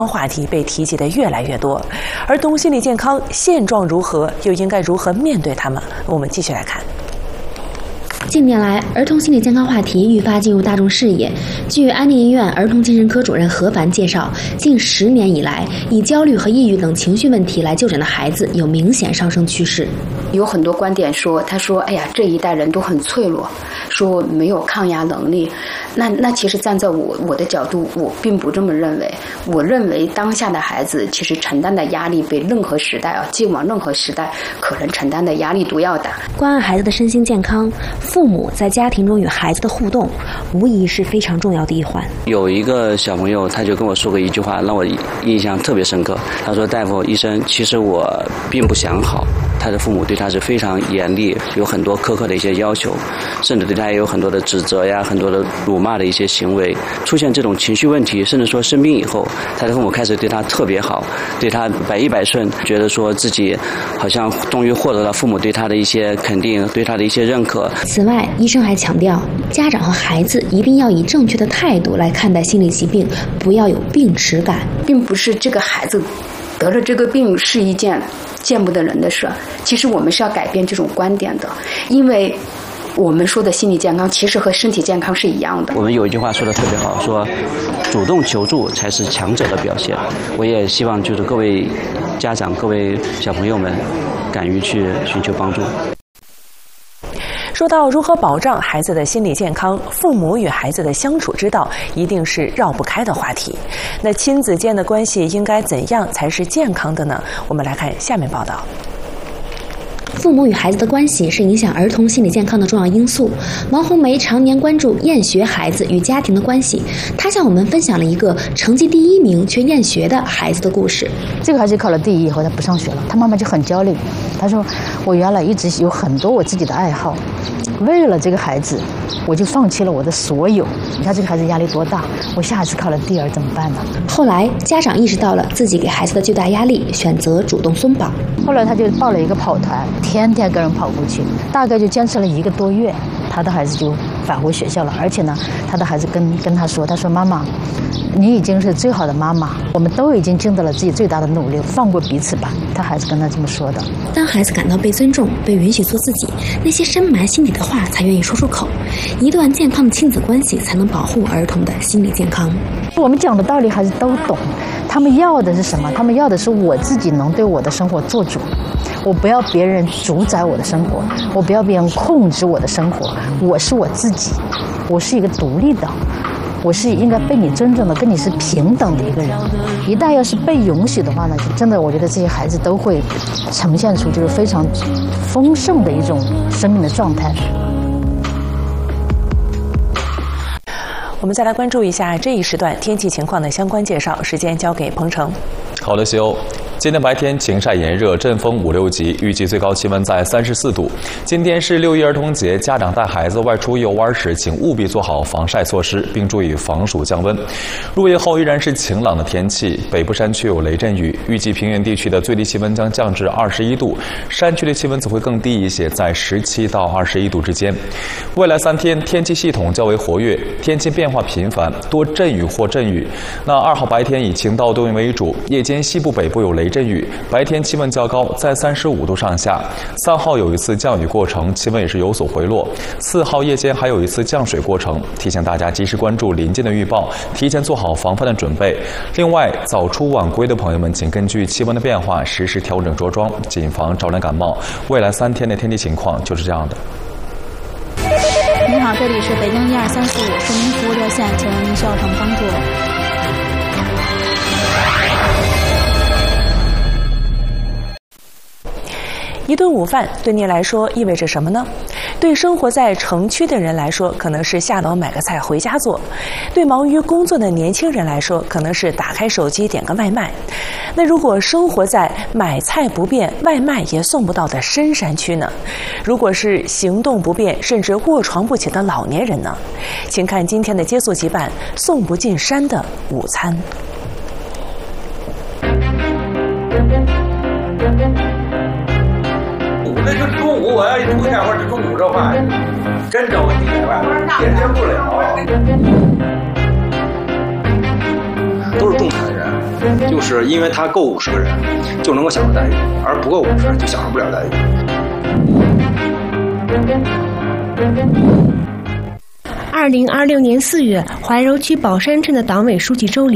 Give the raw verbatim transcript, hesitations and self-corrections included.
话题被提及的越来越多，儿童心理健康现状如何，又应该如何面对他们？我们继续来看。 近年来，儿童心理健康话题愈发进入大众视野。据安定医院儿童精神科主任何凡介绍，近十年以来，以焦虑和抑郁等情绪问题来就诊的孩子有明显上升趋势。 有很多观点说，他说：“哎呀，这一代人都很脆弱，说没有抗压能力。”那那其实站在我我的角度，我并不这么认为。我认为当下的孩子其实承担的压力比任何时代啊，既往任何时代可能承担的压力都要大。 关爱孩子的身心健康，父母在家庭中与孩子的互动，无疑是非常重要的一环。 有一个小朋友，他就跟我说过一句话，让我印象特别深刻。他说：“大夫，医生，其实我并不想好。”他的父母对他是非常严厉，有很多苛刻的一些要求，甚至对他也有很多的指责呀，很多的辱骂的一些行为。出现这种情绪问题，甚至说生病以后，他的父母开始对他特别好，对他百依百顺，觉得说自己好像终于获得了父母对他的一些肯定，对他的一些认可。 此外，医生还强调，家长和孩子一定要以正确的态度来看待心理疾病，不要有病耻感。 并不是这个孩子得了这个病是一件见不得人的事，其实我们是要改变这种观点的，因为我们说的心理健康其实和身体健康是一样的。 我们有一句话说得特别好，说主动求助才是强者的表现。我也希望就是各位家长、各位小朋友们敢于去寻求帮助。 说到如何保障孩子的心理健康，父母与孩子的相处之道一定是绕不开的话题。那亲子间的关系应该怎样才是健康的呢？我们来看下面报道。 父母与孩子的关系是影响儿童心理健康的重要因素。王红梅常年关注厌学孩子与家庭的关系，她向我们分享了一个成绩第一名却厌学的孩子的故事。 这个孩子考了第一以后，他不上学了，他妈妈就很焦虑。他说：“我原来一直有很多我自己的爱好，为了这个孩子，我就放弃了我的所有。你看这个孩子压力多大，我下次考了第二怎么办呢？” 后来家长意识到了自己给孩子的巨大压力，选择主动松绑。 后来他就报了一个跑团，天天跟人跑过去，大概就坚持了一个多月，他的孩子就返回学校了。而且呢，他的孩子跟跟他说：“他说妈妈，你已经是最好的妈妈，我们都已经尽到了自己最大的努力，放过彼此吧。”他孩子跟他这么说的。 当孩子感到被尊重、被允许做自己，那些深埋心底的话才愿意说出口。一段健康的亲子关系才能保护儿童的心理健康。 我们讲的道理孩子都懂，他们要的是什么？他们要的是我自己能对我的生活做主，我不要别人主宰我的生活，我不要别人控制我的生活，我是我自己，我是一个独立的，我是应该被你尊重的，跟你是平等的一个人。一旦要是被允许的话呢，真的我觉得这些孩子都会呈现出就是非常丰盛的一种生命的状态。 我们再来关注一下这一时段天气情况的相关介绍，时间交给彭程。 好的，西欧。今天白天晴晒炎热，阵风五六级，预计最高气温在三十四度。今天是六一儿童节，家长带孩子外出游玩时，请务必做好防晒措施，并注意防暑降温。入夜后依然是晴朗的天气，北部山区有雷阵雨，预计平原地区的最低气温将降至二十一度，山区的气温则会更低一些，在十七到二十一度之间。未来三天天气系统较为活跃，天气变化频繁，多阵雨或阵雨。那二号白天以晴到多云为主，夜间西部北部有雷阵雨，白天气温较高，在三十五度上下。三号有一次降雨过程，气温也是有所回落。四号夜间还有一次降水过程，提醒大家及时关注临近的预报，提前做好防范的准备。另外，早出晚归的朋友们，请根据气温的变化实时调整着装，谨防着凉感冒。未来三天的天气情况就是这样的。 您好，这里是北京一二三四五市民服务热线，请问您需要什么帮助？ 一顿午饭对您来说意味着什么呢？对生活在城区的人来说，可能是下楼买个菜回家做；对忙于工作的年轻人来说，可能是打开手机点个外卖。那如果生活在买菜不便、外卖也送不到的深山区呢？如果是行动不便甚至卧床不起的老年人呢？请看今天的接送集版《送不进山的午餐》。 那就中午我要一出现或者中午这饭，真着急了，解决不了。都是种田的人， 就是因为他够五十个人就能够享受待遇，而不够五十就享受不了待遇。 二零二六年四月，怀柔区宝山镇的党委书记周礼